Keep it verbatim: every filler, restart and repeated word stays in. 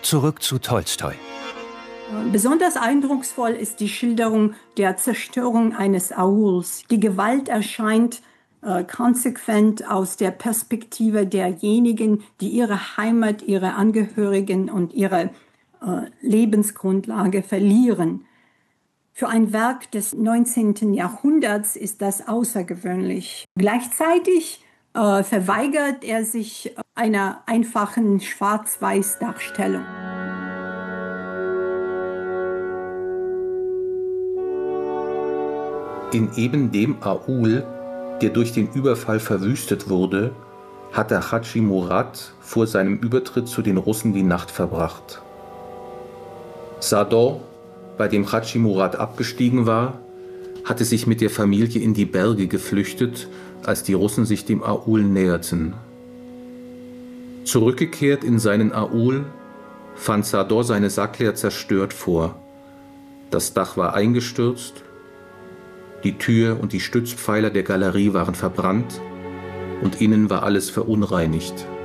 Zurück zu Tolstoi. Besonders eindrucksvoll ist die Schilderung der Zerstörung eines Auls. Die Gewalt erscheint äh, konsequent aus der Perspektive derjenigen, die ihre Heimat, ihre Angehörigen und ihre äh, Lebensgrundlage verlieren. Für ein Werk des neunzehnten Jahrhunderts ist das außergewöhnlich. Gleichzeitig äh, verweigert er sich einer einfachen Schwarz-Weiß-Darstellung. In eben dem Aul, der durch den Überfall verwüstet wurde, hatte Hadschi Murat vor seinem Übertritt zu den Russen die Nacht verbracht. Sador, bei dem Hadschi Murat abgestiegen war, hatte sich mit der Familie in die Berge geflüchtet, als die Russen sich dem Aul näherten. Zurückgekehrt in seinen Aul fand Sador seine Sakler zerstört vor. Das Dach war eingestürzt, die Tür und die Stützpfeiler der Galerie waren verbrannt und innen war alles verunreinigt.